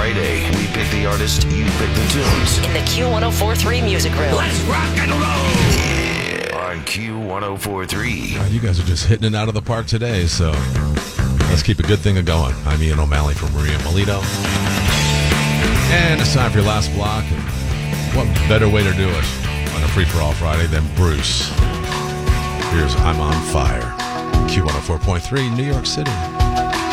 Friday. We pick the artist, you pick the tunes. In the Q1043 music room. Let's rock and roll! Yeah, on Q1043. You guys are just hitting it out of the park today, so let's keep a good thing going. I'm Ian O'Malley from Maria Melito. And it's time for your last block. What better way to do it on a free-for-all Friday than Bruce? Here's I'm on Fire. Q104.3, New York City.